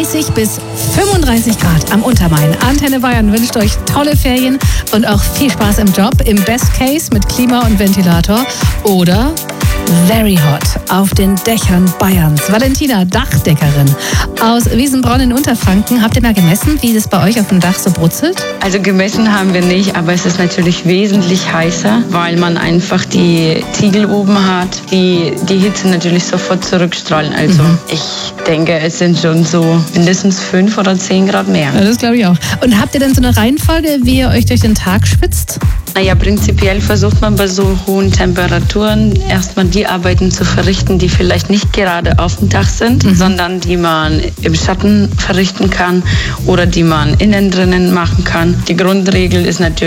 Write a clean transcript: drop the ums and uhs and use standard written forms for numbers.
30 bis 35 Grad am Untermain. Antenne Bayern wünscht euch tolle Ferien und auch viel Spaß im Job. Im Best Case mit Klima und Ventilator oder very hot auf den Dächern Bayerns. Valentina, Dachdeckerin aus Wiesenbronn in Unterfranken. Habt ihr mal gemessen, wie es bei euch auf dem Dach so brutzelt? Also gemessen haben wir nicht, aber es ist natürlich wesentlich heißer, weil man einfach die Ziegel oben hat, die Hitze natürlich sofort zurückstrahlen. Also ich denke, es sind schon so mindestens 5 oder 10 Grad mehr. Ja, das glaube ich auch. Und habt ihr denn so eine Reihenfolge, wie ihr euch durch den Tag schwitzt? Naja, prinzipiell versucht man bei so hohen Temperaturen erstmal die Arbeiten zu verrichten, die vielleicht nicht gerade auf dem Dach sind, sondern die man im Schatten verrichten kann oder die man innen drinnen machen kann. Die Grundregel ist natürlich,